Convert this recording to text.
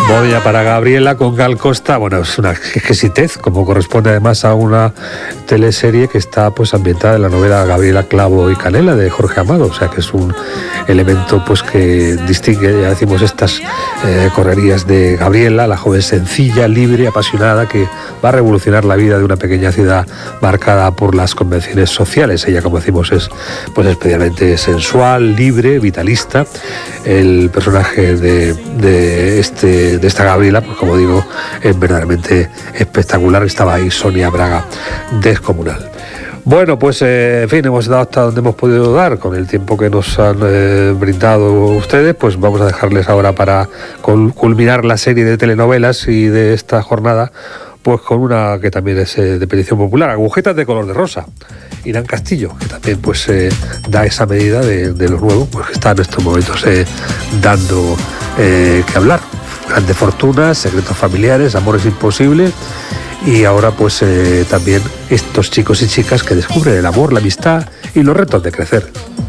Bodia para Gabriela con Gal Costa. Bueno, es una exquisitez, como corresponde además a una teleserie que está pues ambientada en la novela Gabriela, Clavo y Canela de Jorge Amado, o sea que es un elemento pues que distingue, ya decimos, estas correrías de Gabriela, la joven sencilla, libre, apasionada, que va a revolucionar la vida de una pequeña ciudad marcada por las convenciones sociales. Ella, como decimos, es pues especialmente sensual, libre, vitalista. El personaje de esta Gabriela, pues como digo, es verdaderamente espectacular. Estaba ahí Sonia Braga, descomunal. Bueno, pues en fin, hemos dado hasta donde hemos podido dar con el tiempo que nos han brindado ustedes. Pues vamos a dejarles ahora para culminar la serie de telenovelas y de esta jornada, pues con una que también es de petición popular, Agujetas de color de rosa. Irán Castillo, que también pues da esa medida de lo nuevo, pues que está en estos momentos dando que hablar. Grandes fortunas, secretos familiares, amores imposibles, y ahora pues también estos chicos y chicas que descubren el amor, la amistad y los retos de crecer.